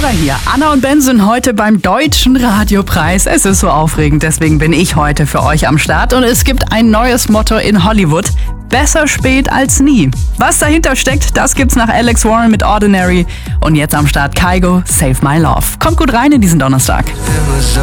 Lola hier. Anna und Ben sind heute beim Deutschen Radiopreis. Es ist so aufregend, deswegen bin ich heute für euch am Start. Und es gibt ein neues Motto in Hollywood. Besser spät als nie. Was dahinter steckt, das gibt's nach Alex Warren mit Ordinary. Und jetzt am Start Kygo, Save My Love. Kommt gut rein in diesen Donnerstag.